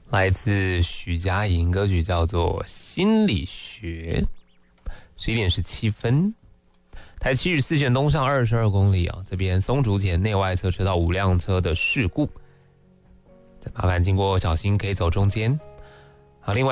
来自许佳莹，歌曲叫做《心理学》，11点17分。台七十四线东上22公里啊，这边松竹前内外侧车道5辆车的事故，再麻烦经过小心可以走中间。